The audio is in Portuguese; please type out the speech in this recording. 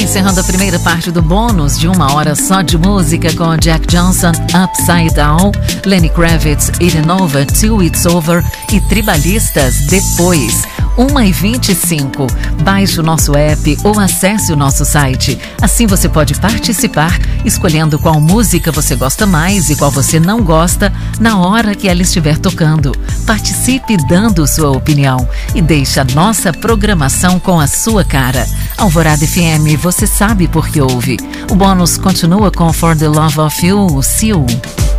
Encerrando a primeira parte do bônus de 1 hora só de música com Jack Johnson, Upside Down, Lenny Kravitz, Irenova, Till It's Over e Tribalistas, Depois. 1h25. Baixe o nosso app ou acesse o nosso site. Assim você pode participar, escolhendo qual música você gosta mais e qual você não gosta na hora que ela estiver tocando. Participe dando sua opinião e deixe a nossa programação com a sua cara. Alvorada FM, você sabe por que ouve. O bônus continua com For the Love of You, Seal.